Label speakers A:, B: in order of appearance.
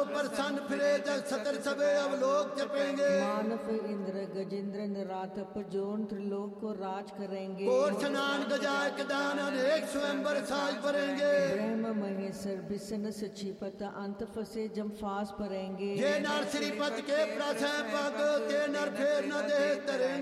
A: प्रसन्न फिरे जग सतर सबे अवलोक जपेंगे।
B: मानव इंद्र गजेंद्र निरात जोन त्रिलोक को राज करेंगे।
A: कोट स्नान गजाय कदान अनेक स्वयंवर साज भरेंगे।
B: ब्रह्म महेश्वर विष्णु सचिपत अंत फसे जमफास भरेंगे।
A: जे नर श्रीपत के प्रसय पग ते नर फेर न दे तरेंगे।